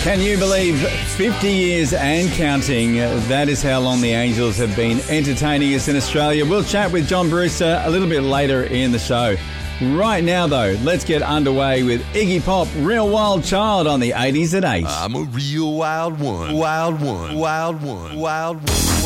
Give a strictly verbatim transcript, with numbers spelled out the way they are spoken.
Can you believe fifty years and counting? That is how long the Angels have been entertaining us in Australia. We'll chat with John Brewster a little bit later in the show. Right now, though, let's get underway with Iggy Pop, Real Wild Child on the eighties at eight. I'm a real wild one, wild one, wild one, wild one.